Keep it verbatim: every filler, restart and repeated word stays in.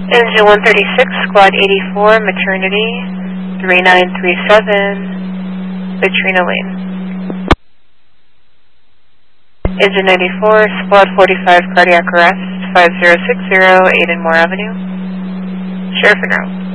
Engine one thirty-six, Squad eighty-four, Maternity, three nine three seven, Latrina Lane. Engine ninety-four, Squad forty-five, Cardiac Arrest, five zero six zero, Aidenmore Avenue. Sheriff and route.